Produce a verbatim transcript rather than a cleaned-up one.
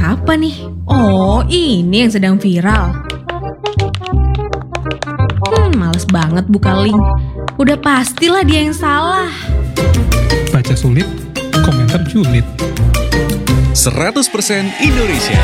apa nih? Oh, ini yang sedang viral. Hmm, males banget buka link. Udah pastilah dia yang salah. Baca sulit, komentar julid. seratus persen Indonesia.